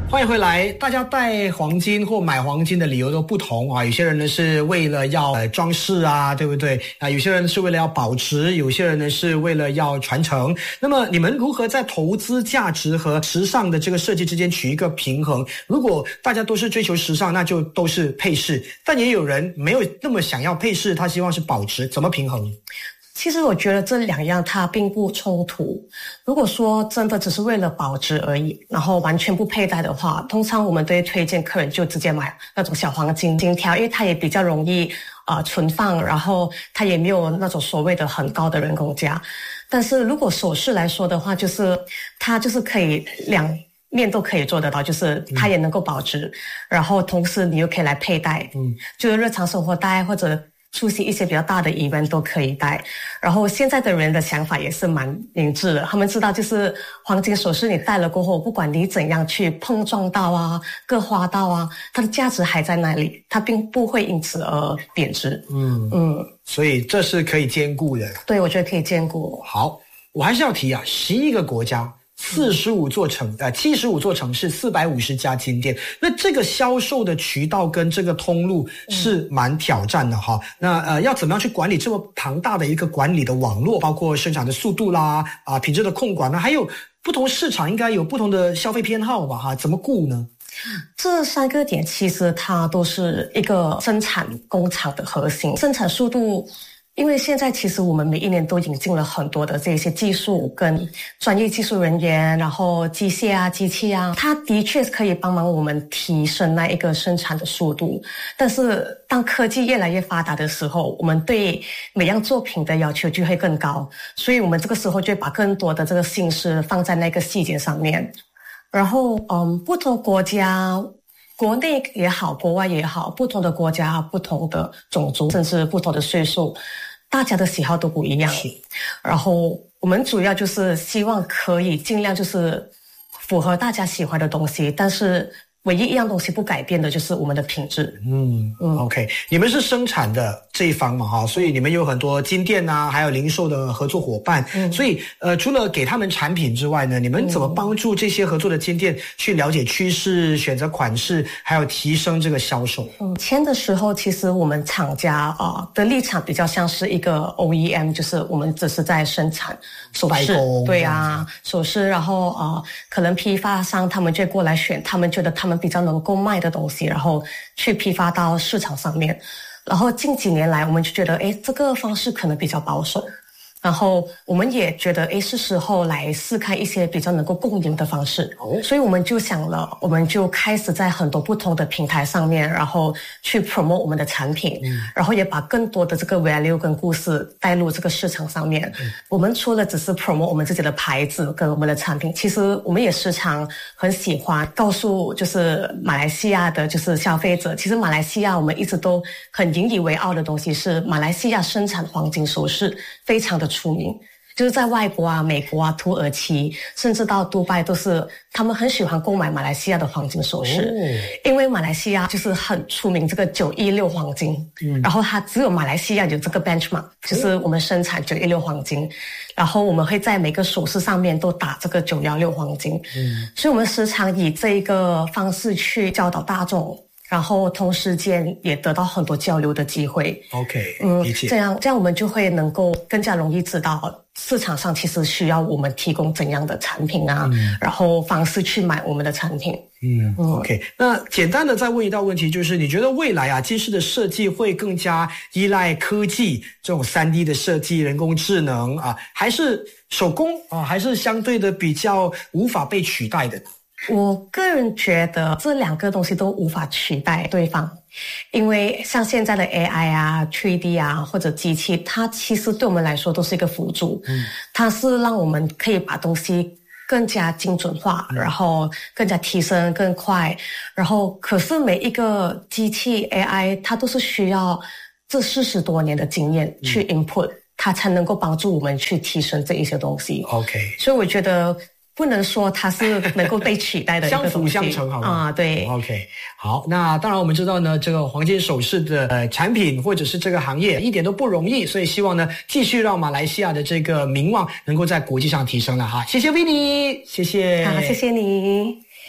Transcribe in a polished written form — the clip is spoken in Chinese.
欢迎回来。大家戴黄金或买黄金的理由都不同啊，有些人呢是为了要装饰啊，对不对啊？有些人是为了要保值，有些人呢是为了要传承。那么你们如何在投资价值和时尚的这个设计之间取一个平衡？如果大家都是追求时尚，那就都是配饰，但也有人没有那么想要配饰，他希望是保值，怎么平衡？ 其实我觉得这两样它并不冲突。如果说真的只是为了保值而已，然后完全不佩戴的话，通常我们都会推荐客人就直接买那种小黄金金条，因为它也比较容易存放，然后它也没有那种所谓的很高的人工价。但是如果首饰来说的话，就是它就是可以两面都可以做得到，就是它也能够保值，然后同时你又可以来佩戴，就是日常生活戴或者出席一些比较大的 event 都可以戴。然后现在的人的想法也是蛮明智的，他们知道就是黄金首饰你戴了过后，不管你怎样去碰撞到啊，各花到啊，它的价值还在那里，它并不会因此而贬值。 所以这是可以兼顾的。 对，我觉得可以兼顾。 好，我还是要提啊，11个国家75座75座城市，450家金店，那这个销售的渠道跟这个通路是蛮挑战的哈。那要怎么样去管理这么庞大的一个管理的网络，包括生产的速度啦，品质的控管呢，还有不同市场应该有不同的消费偏好吧哈，怎么顾呢？ 这3个点其实它都是一个生产工厂的核心，生产速度。因为现在其实我们每一年都引进了很多的这些技术跟专业技术人员，然后机械啊、机器啊，它的确是可以帮忙我们提升那一个生产的速度。但是当科技越来越发达的时候，我们对每样作品的要求就会更高，所以我们这个时候就会把更多的这个心思放在那个细节上面。然后不同国家国内也好，国外也好，不同的国家、不同的种族，甚至不同的岁数，大家的喜好都不一样。然后我们主要就是希望可以尽量就是符合大家喜欢的东西，但是唯一一样东西不改变的就是我们的品质。 OK， 你们是生产的这一方嘛哈，所以你们有很多金店啊，还有零售的合作伙伴。所以除了给他们产品之外呢，你们怎么帮助这些合作的金店去了解趋势、选择款式，还有提升这个销售？ 签的时候，其实我们厂家的立场比较像是一个 OEM， 就是我们只是在生产首饰，对啊，首饰，然后可能批发商他们就过来选，他们觉得他们比较能够卖的东西，然后去批发到市场上面。然后近几年来，我们就觉得，这个方式可能比较保守。然后我们也觉得，是时候来试看一些比较能够共赢的方式。所以我们就想了，我们就开始在很多不同的平台上面，然后去 promote 我们的产品，然后也把更多的这个 value 跟故事带入这个市场上面。我们除了只是 promote 我们自己的牌子跟我们的产品，其实我们也时常很喜欢告诉就是马来西亚的就是消费者，其实马来西亚我们一直都很引以为傲的东西是马来西亚生产黄金首饰非常的出名，就是在外国啊、美国啊、土耳其，甚至到杜拜，都是他们很喜欢购买马来西亚的黄金首饰。因为马来西亚就是很出名这个916黄金，然后它只有马来西亚有这个 benchmark，就是我们生产916黄金，然后我们会在每个首饰上面都打这个916黄金。所以我们时常以这一个方式去教导大众，然后同时间也得到很多交流的机会。 OK， 理解。 这样我们就会能够更加容易知道市场上其实需要我们提供怎样的产品啊，然后方式去买我们的产品。 OK， 那简单的再问一道问题，就是你觉得未来啊，金饰的设计会更加依赖科技这种3D 的设计、人工智能啊，还是手工啊，还是相对的比较无法被取代的？ 我个人觉得这2个东西都无法取代对方，因为像现在的 AI 啊、3D 啊或者机器，它其实对我们来说都是一个辅助，它是让我们可以把东西更加精准化，然后更加提升更快，然后可是每一个机器 AI 它都是需要这40多年的经验去 input，它才能够帮助我们去提升这一些东西。 OK， 所以我觉得不能说它是能够被取代的一个东西， 相辅相成，好吗？ 对。 OK， 好，那当然我们知道呢，这个黄金首饰的产品或者是这个行业一点都不容易，所以希望呢继续让马来西亚的这个名望能够在国际上提升了哈。谢谢 Winnie， 谢谢， 好，谢谢你。